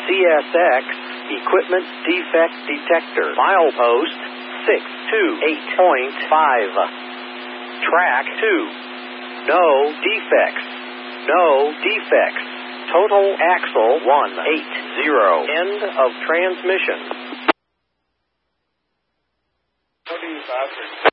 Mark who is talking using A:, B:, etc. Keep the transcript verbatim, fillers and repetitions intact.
A: S X Equipment Defect Detector. Milepost six two eight point five. Track two. No defects. No defects. Total axle one eighty. End of transmission.
B: What do you